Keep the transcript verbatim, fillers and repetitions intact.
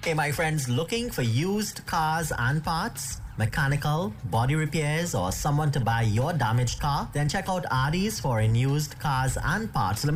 Hey, my friends, looking for used cars and parts? Mechanical, body repairs, or someone to buy your damaged car? Then check out Artie's for in used cars and parts limited.